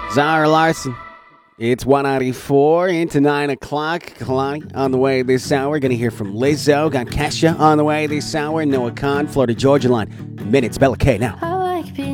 Zara Larson. It's 194 into 9 o'clock. Kalani on the way this hour. Going to hear from Lizzo. Got Kesha on the way this hour. Noah Khan, Florida Georgia line. Minutes. Bella K now.